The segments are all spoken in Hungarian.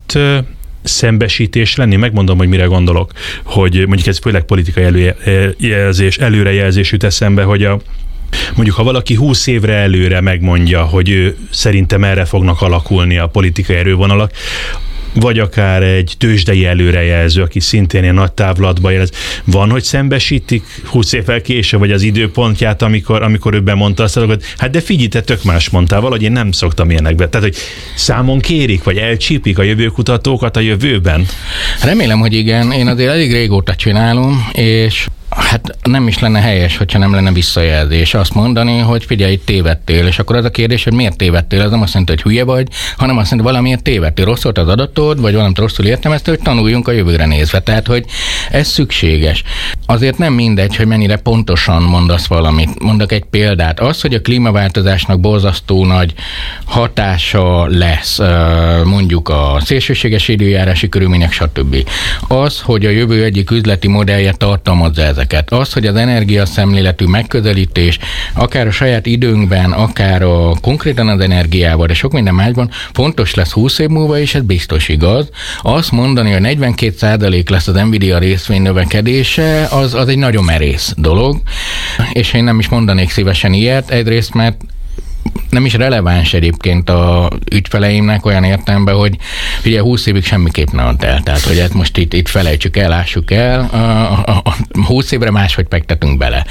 szembesítés lenni? Megmondom, hogy mire gondolok, hogy mondjuk ez főleg politikai előrejelzés jut eszembe, hogy mondjuk, ha valaki 20 évre előre megmondja, hogy ő szerintem erre fognak alakulni a politikai erővonalak, vagy akár egy tőzsdei előrejelző, aki szintén ilyen nagy távlatba jelez. Van, hogy szembesítik 20 évvel később, vagy az időpontját, amikor ő bemondta azt, hogy hát de figyelj, te tök más mondtál, valahogy én nem szoktam ilyenekbe. Tehát, hogy számon kérik, vagy elcsípik a jövőkutatókat a jövőben? Remélem, hogy igen. Én azért elég régóta csinálom, és hát nem is lenne helyes, hogyha nem lenne visszajelzés. Azt mondani, hogy figyelj, tévedtél, és akkor az a kérdés, hogy miért tévedtél, az nem azt jelenti, hogy hülye vagy, hanem azt jelenti, valamiért tévedtél. Rossz volt az adatod, vagy valamit rosszul értelmeztél, hogy tanuljunk a jövőre nézve. Tehát, hogy ez szükséges. Azért nem mindegy, hogy mennyire pontosan mondasz valamit. Mondok egy példát. Az, hogy a klímaváltozásnak borzasztó nagy hatása lesz, mondjuk a szélsőséges időjárási körülmények, stb. Az, hogy a jövő egyik üzleti modellje tartalmazza ezeket. Az, hogy az energiaszemléletű megközelítés, akár a saját időnkben, akár konkrétan az energiával, de sok minden másban fontos lesz 20 év múlva, és ez biztos igaz. Azt mondani, hogy 42% lesz az Nvidia részvény növekedése, az egy nagyon merész dolog, és én nem is mondanék szívesen ilyet, egyrészt, mert nem is releváns egyébként a ügyfeleimnek olyan értelemben, hogy ugye 20 évig semmiképp nem ad el. Tehát, hogy ezt most itt felejtsük el, lássuk el, a 20 évre máshogy fektetünk bele.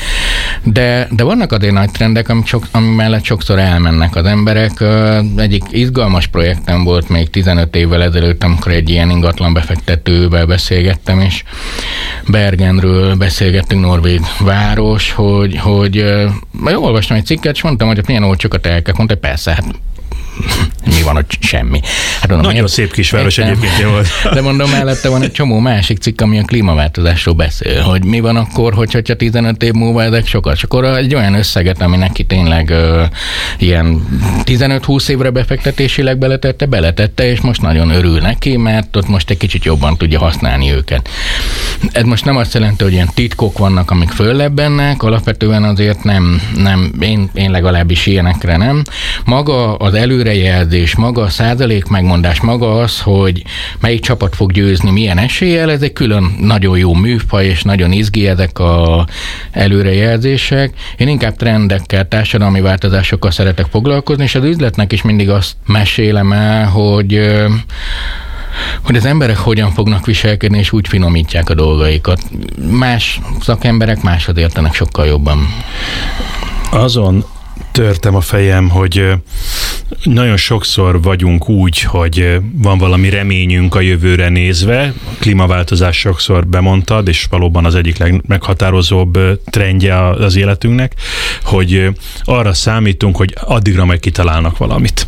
De vannak azért nagy trendek, ami mellett sokszor elmennek az emberek. Egyik izgalmas projektem volt még 15 évvel ezelőtt, amikor egy ilyen ingatlan befektetővel beszélgettem, és Bergenről beszélgettünk, norvég város, hogy jól olvastam egy cikket, és mondtam, hogy milyen olcsókat elkek, mondta, hogy persze, hát mi van, hogy semmi. Hát mondom, nagyon szép kisváros egyébként volt. De mondom, mellette van egy csomó másik cikk, ami a klímaváltozásról beszél, hogy mi van akkor, hogyha 15 év múlva ezek sokat. És akkor egy olyan összeget, ami neki tényleg ilyen 15-20 évre befektetésileg beletette, és most nagyon örül neki, mert ott most egy kicsit jobban tudja használni őket. Ez most nem azt jelenti, hogy ilyen titkok vannak, amik föllebbennek, alapvetően azért nem én legalábbis ilyenekre nem. Maga az előrejelzés, maga a százalék megmondás, maga az, hogy melyik csapat fog győzni, milyen eséllyel, ez egy külön nagyon jó műfaj, és nagyon izgi ezek az előrejelzések. Én inkább trendekkel, társadalmi változásokkal szeretek foglalkozni, és az üzletnek is mindig azt mesélem el, hogy az emberek hogyan fognak viselkedni, és úgy finomítják a dolgaikat. Más szakemberek máshoz értenek sokkal jobban. Azon törtem a fejem, hogy nagyon sokszor vagyunk úgy, hogy van valami reményünk a jövőre nézve. A klímaváltozás sokszor bemondtad, és valóban az egyik legmeghatározóbb trendje az életünknek, hogy arra számítunk, hogy addigra majd kitalálnak valamit.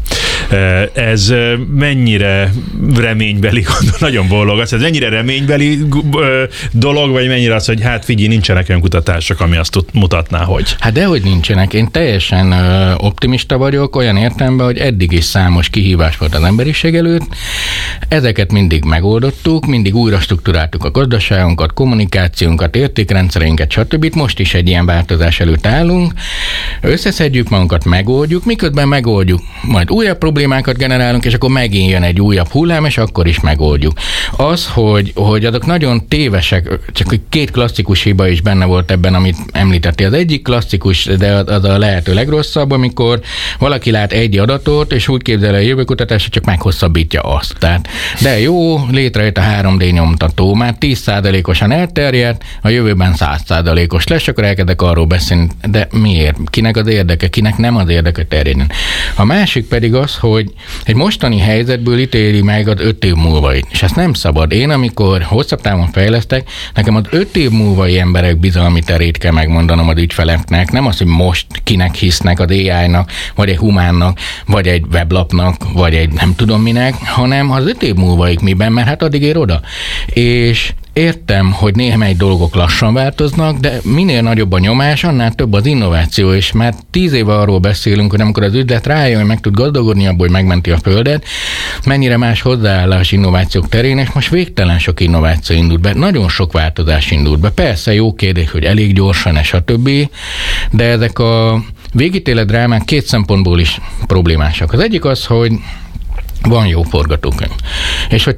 Ez mennyire reménybeli, nagyon bólogatsz, ez mennyire reménybeli dolog, vagy mennyire az, hogy hát figyelj, nincsenek olyan kutatások, ami azt mutatná, hogy... Hát dehogy nincsenek. Én teljesen optimista vagyok, olyan értelemben, hogy eddig is számos kihívás volt az emberiség előtt. Ezeket mindig megoldottuk, mindig újra struktúráltuk a gazdaságunkat, kommunikációnkat, értékrendszereinket, stb. Most is egy ilyen változás előtt állunk. Összeszedjük magunkat, megoldjuk, miközben megoldjuk, majd újabb problémákat generálunk, és akkor megint jön egy újabb hullám, és akkor is megoldjuk. Az, hogy azok nagyon tévesek, csak két klasszikus hiba is benne volt ebben, amit említettél. Az egyik klasszikus, de az a lehető legrosszabb, amikor valaki lát egy adatot, és úgy képzel a jövőkutatás, hogy csak meghosszabbítja azt. Tehát, de jó, létrejött a 3D nyomtató, már 10%-osan elterjedt, a jövőben 100%-os lesz, akkor elkezdek arról beszélni, de miért? Kinek az érdeke? Kinek nem az érdeke terjedjen? A másik pedig az, hogy egy mostani helyzetből ítéli meg az 5 év múlvait. És ezt nem szabad. Én, amikor hosszabb távon fejlesztek, nekem az 5 év múlvai emberek bizalmi terét kell megmondanom az ügyfeleknek. Nem az, hogy most kinek hisznek, az AI-nak, vagy egy humánnak, vagy egy weblapnak, vagy egy nem tudom minek, hanem az 5 év múlvaik miben, mert hát addig ér oda. És értem, hogy néhány dolgok lassan változnak, de minél nagyobb a nyomás, annál több az innováció, és már 10 éve arról beszélünk, hogy amikor az üzlet rájön, hogy meg tud gazdagodni abból, hogy megmenti a földet, mennyire más hozzáállás innovációk terén, és most végtelen sok innováció indult be, nagyon sok változás indult be. Persze jó kérdés, hogy elég gyorsan, stb., de ezek a végítélet drámák két szempontból is problémásak. Az egyik az, hogy van jó forgatókönyv. És hogy